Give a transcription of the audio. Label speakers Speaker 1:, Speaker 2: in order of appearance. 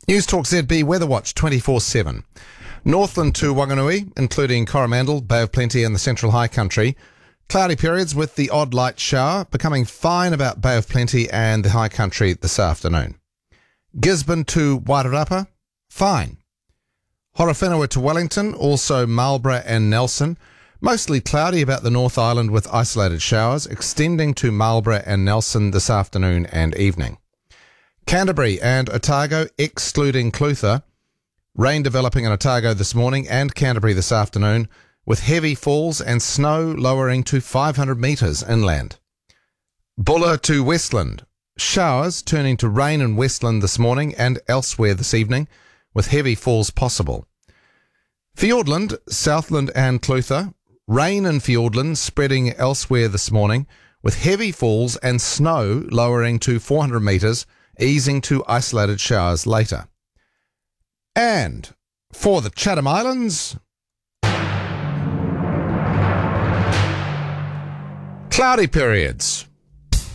Speaker 1: News Talk ZB Weather Watch 24/7. Northland to Wanganui, including Coromandel, Bay of Plenty and the Central High Country. Cloudy periods with the odd light shower, becoming fine about Bay of Plenty and the High Country this afternoon. Gisborne to Wairarapa, fine. Horowhenua to Wellington, also Marlborough and Nelson. Mostly cloudy about the North Island with isolated showers, extending to Marlborough and Nelson this afternoon and evening. Canterbury and Otago, excluding Clutha. Rain developing in Otago this morning and Canterbury this afternoon, with heavy falls and snow lowering to 500 metres inland. Buller to Westland. Showers turning to rain in Westland this morning and elsewhere this evening, with heavy falls possible. Fiordland, Southland and Clutha. Rain in Fiordland spreading elsewhere this morning, with heavy falls and snow lowering to 400 metres, easing to isolated showers later. And for the Chatham Islands, cloudy periods.